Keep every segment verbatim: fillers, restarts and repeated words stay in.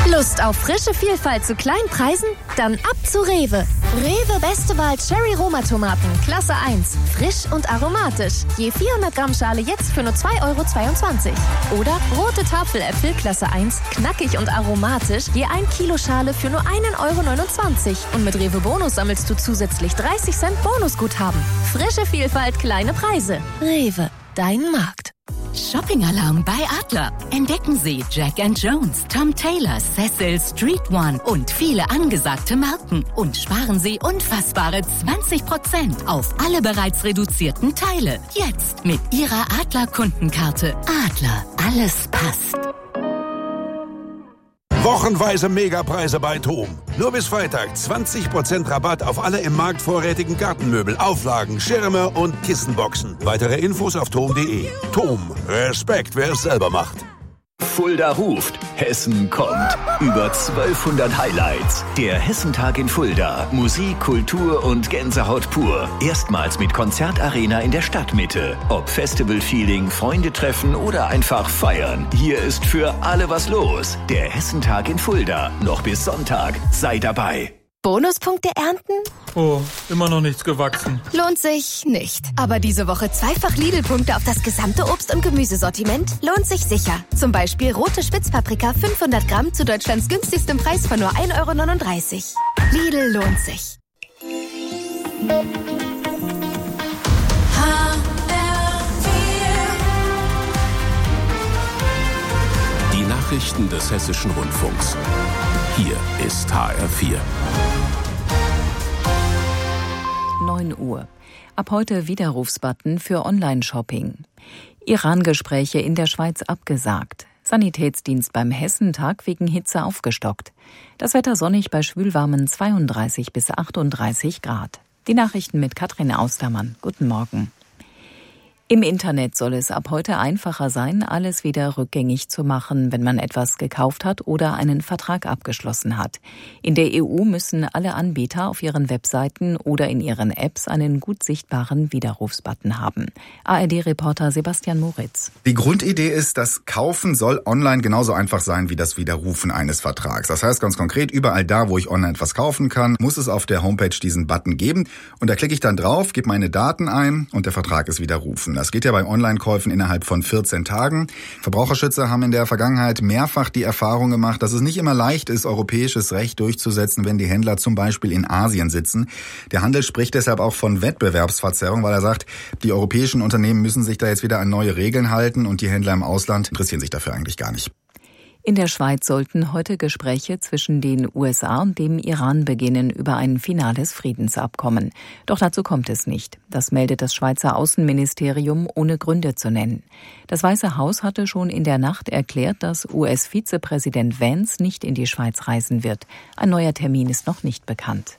Lust auf frische Vielfalt zu kleinen Preisen? Dann ab zu Rewe. Rewe Beste Wahl Cherry Roma Tomaten, Klasse eins. Frisch und aromatisch. Je vierhundert Gramm Schale jetzt für nur zwei Euro zweiundzwanzig. Oder rote Tafeläpfel, Klasse eins, knackig und aromatisch. Je ein Kilo Schale für nur einen Euro neunundzwanzig. Und mit Rewe Bonus sammelst du zusätzlich dreißig Cent Bonusguthaben. Frische Vielfalt, kleine Preise. Rewe, dein Markt. Shopping-Alarm bei Adler. Entdecken Sie Jack and Jones, Tom Taylor, Cecil, Street One und viele angesagte Marken. Und sparen Sie unfassbare zwanzig Prozent auf alle bereits reduzierten Teile. Jetzt mit Ihrer Adler-Kundenkarte. Adler, alles passt. Wochenweise Megapreise bei TOM. Nur bis Freitag zwanzig Prozent Rabatt auf alle im Markt vorrätigen Gartenmöbel, Auflagen, Schirme und Kissenboxen. Weitere Infos auf tom punkt de. TOM. Respekt, wer es selber macht. Fulda ruft. Hessen kommt. Über zwölfhundert Highlights. Der Hessentag in Fulda. Musik, Kultur und Gänsehaut pur. Erstmals mit Konzertarena in der Stadtmitte. Ob Festival-Feeling, Freunde treffen oder einfach feiern. Hier ist für alle was los. Der Hessentag in Fulda. Noch bis Sonntag. Sei dabei. Bonuspunkte ernten? Oh, immer noch nichts gewachsen. Lohnt sich nicht. Aber diese Woche zweifach Lidl-Punkte auf das gesamte Obst- und Gemüsesortiment lohnt sich sicher. Zum Beispiel rote Spitzpaprika fünfhundert Gramm zu Deutschlands günstigstem Preis von nur ein Euro neununddreißig. Lidl lohnt sich. Die Nachrichten des Hessischen Rundfunks. Hier ist H R vier. neun Uhr. Ab heute Widerrufsbutton für Online-Shopping. Iran-Gespräche in der Schweiz abgesagt. Sanitätsdienst beim Hessentag wegen Hitze aufgestockt. Das Wetter sonnig bei schwülwarmen zweiunddreißig bis achtunddreißig Grad. Die Nachrichten mit Katrin Austermann. Guten Morgen. Im Internet soll es ab heute einfacher sein, alles wieder rückgängig zu machen, wenn man etwas gekauft hat oder einen Vertrag abgeschlossen hat. In der E U müssen alle Anbieter auf ihren Webseiten oder in ihren Apps einen gut sichtbaren Widerrufsbutton haben. A R D-Reporter Sebastian Moritz. Die Grundidee ist, das Kaufen soll online genauso einfach sein wie das Widerrufen eines Vertrags. Das heißt ganz konkret, überall da, wo ich online etwas kaufen kann, muss es auf der Homepage diesen Button geben. Und da klicke ich dann drauf, gebe meine Daten ein und der Vertrag ist widerrufen. Das geht ja bei Online-Käufen innerhalb von vierzehn Tagen. Verbraucherschützer haben in der Vergangenheit mehrfach die Erfahrung gemacht, dass es nicht immer leicht ist, europäisches Recht durchzusetzen, wenn die Händler zum Beispiel in Asien sitzen. Der Handel spricht deshalb auch von Wettbewerbsverzerrung, weil er sagt, die europäischen Unternehmen müssen sich da jetzt wieder an neue Regeln halten und die Händler im Ausland interessieren sich dafür eigentlich gar nicht. In der Schweiz sollten heute Gespräche zwischen den U S A und dem Iran beginnen über ein finales Friedensabkommen. Doch dazu kommt es nicht. Das meldet das Schweizer Außenministerium, ohne Gründe zu nennen. Das Weiße Haus hatte schon in der Nacht erklärt, dass U S-Vizepräsident Vance nicht in die Schweiz reisen wird. Ein neuer Termin ist noch nicht bekannt.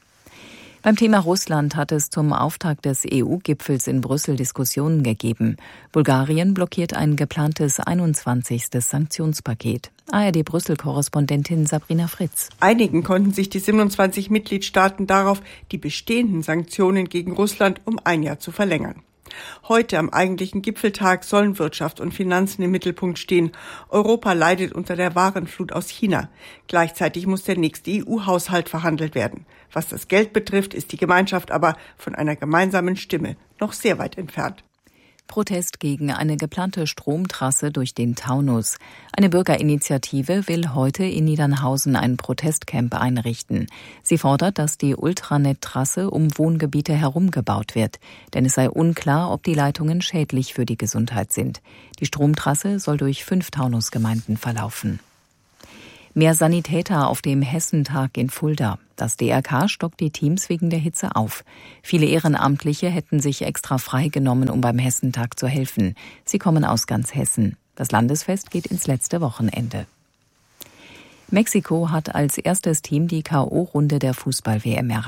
Beim Thema Russland hat es zum Auftakt des E U-Gipfels in Brüssel Diskussionen gegeben. Bulgarien blockiert ein geplantes einundzwanzigstes Sanktionspaket. A R D-Brüssel-Korrespondentin Sabrina Fritz. Einigen konnten sich die siebenundzwanzig Mitgliedstaaten darauf, die bestehenden Sanktionen gegen Russland um ein Jahr zu verlängern. Heute am eigentlichen Gipfeltag sollen Wirtschaft und Finanzen im Mittelpunkt stehen. Europa leidet unter der Warenflut aus China. Gleichzeitig muss der nächste E U-Haushalt verhandelt werden. Was das Geld betrifft, ist die Gemeinschaft aber von einer gemeinsamen Stimme noch sehr weit entfernt. Protest gegen eine geplante Stromtrasse durch den Taunus. Eine Bürgerinitiative will heute in Niedernhausen ein Protestcamp einrichten. Sie fordert, dass die Ultranet-Trasse um Wohngebiete herum gebaut wird, denn es sei unklar, ob die Leitungen schädlich für die Gesundheit sind. Die Stromtrasse soll durch fünf Taunusgemeinden verlaufen. Mehr Sanitäter auf dem Hessentag in Fulda. Das D R K stockt die Teams wegen der Hitze auf. Viele Ehrenamtliche hätten sich extra freigenommen, um beim Hessentag zu helfen. Sie kommen aus ganz Hessen. Das Landesfest geht ins letzte Wochenende. Mexiko hat als erstes Team die K O-Runde der Fußball-W M erreicht.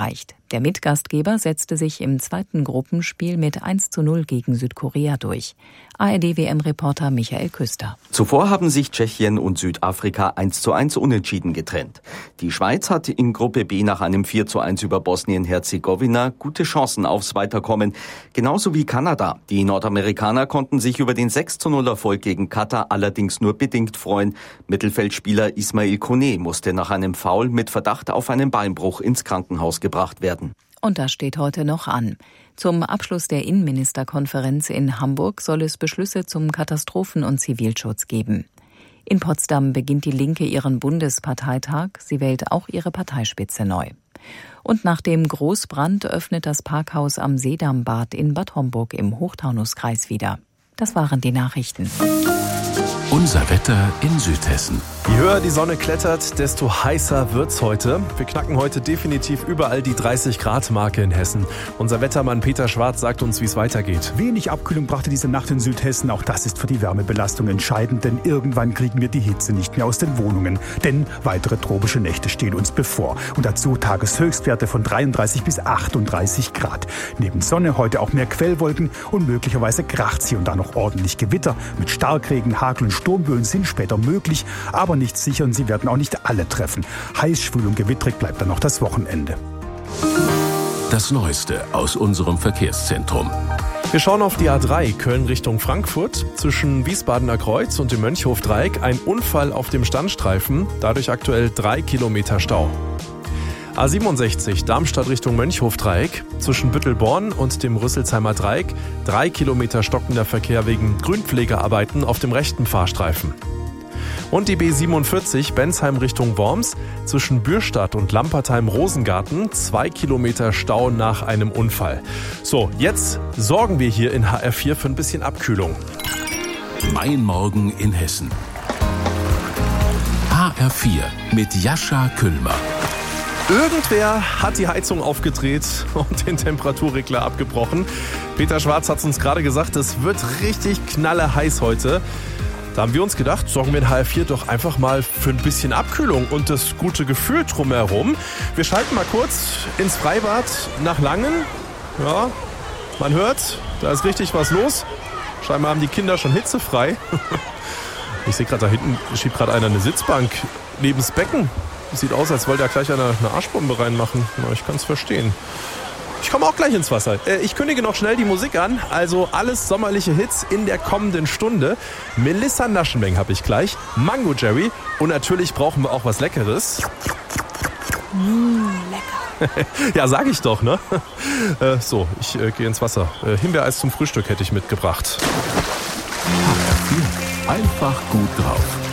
Der Mitgastgeber setzte sich im zweiten Gruppenspiel mit eins zu null gegen Südkorea durch. A R D-W M-Reporter Michael Küster. Zuvor haben sich Tschechien und Südafrika eins zu eins unentschieden getrennt. Die Schweiz hat in Gruppe B nach einem vier zu eins über Bosnien-Herzegowina gute Chancen aufs Weiterkommen. Genauso wie Kanada. Die Nordamerikaner konnten sich über den sechs zu null Erfolg gegen Katar allerdings nur bedingt freuen. Mittelfeldspieler Ismail Kone musste nach einem Foul mit Verdacht auf einen Beinbruch ins Krankenhaus gebracht werden. Und das steht heute noch an. Zum Abschluss der Innenministerkonferenz in Hamburg soll es Beschlüsse zum Katastrophen- und Zivilschutz geben. In Potsdam beginnt die Linke ihren Bundesparteitag. Sie wählt auch ihre Parteispitze neu. Und nach dem Großbrand öffnet das Parkhaus am Seedambad in Bad Homburg im Hochtaunuskreis wieder. Das waren die Nachrichten. Unser Wetter in Südhessen. Je höher die Sonne klettert, desto heißer wird's heute. Wir knacken heute definitiv überall die dreißig Grad Marke in Hessen. Unser Wettermann Peter Schwarz sagt uns, wie es weitergeht. Wenig Abkühlung brachte diese Nacht in Südhessen. Auch das ist für die Wärmebelastung entscheidend, denn irgendwann kriegen wir die Hitze nicht mehr aus den Wohnungen. Denn weitere tropische Nächte stehen uns bevor. Und dazu Tageshöchstwerte von dreiunddreißig bis achtunddreißig Grad. Neben Sonne heute auch mehr Quellwolken und möglicherweise kracht's hier und da noch ordentlich Gewitter. Mit Starkregen, Hagel und Sturmböen sind später möglich, aber nicht sicher und sie werden auch nicht alle treffen. Heiß, schwül und gewittrig bleibt dann noch das Wochenende. Das Neueste aus unserem Verkehrszentrum. Wir schauen auf die A drei Köln Richtung Frankfurt. Zwischen Wiesbadener Kreuz und dem Mönchhofdreieck ein Unfall auf dem Standstreifen. Dadurch aktuell drei Kilometer Stau. A siebenundsechzig Darmstadt Richtung Mönchhofdreieck. Zwischen Büttelborn und dem Rüsselsheimer Dreieck drei Kilometer stockender Verkehr wegen Grünpflegearbeiten auf dem rechten Fahrstreifen. Und die B siebenundvierzig Bensheim Richtung Worms. Zwischen Bürstadt und Lampertheim-Rosengarten zwei Kilometer Stau nach einem Unfall. So, jetzt sorgen wir hier in H R vier für ein bisschen Abkühlung. Mein Morgen in Hessen. H R vier mit Jascha Küllmer. Irgendwer hat die Heizung aufgedreht und den Temperaturregler abgebrochen. Peter Schwarz hat es uns gerade gesagt, es wird richtig knalleheiß heute. Da haben wir uns gedacht, sorgen wir in H R vier doch einfach mal für ein bisschen Abkühlung und das gute Gefühl drumherum. Wir schalten mal kurz ins Freibad nach Langen. Ja, man hört, da ist richtig was los. Scheinbar haben die Kinder schon hitzefrei. Ich sehe gerade, da hinten schiebt gerade einer eine Sitzbank neben das Becken. Sieht aus, als wollte er gleich eine, eine Arschbombe reinmachen. Na, ich kann es verstehen. Ich komme auch gleich ins Wasser. Äh, ich kündige noch schnell die Musik an. Also alles sommerliche Hits in der kommenden Stunde. Melissa Naschenmeng habe ich gleich. Mango Jerry. Und natürlich brauchen wir auch was Leckeres. Mmh, lecker. Ja, sag ich doch, ne? Äh, so, ich äh, gehe ins Wasser. Äh, Himbeereis zum Frühstück hätte ich mitgebracht. Einfach gut drauf.